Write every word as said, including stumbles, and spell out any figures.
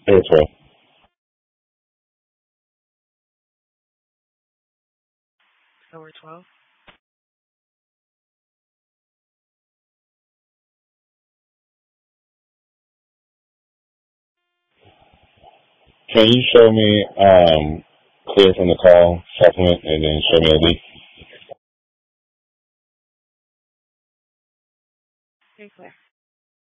Hey, twelve. Lower twelve. Can you show me um clear from the call supplement and then show me a leak? Very clear.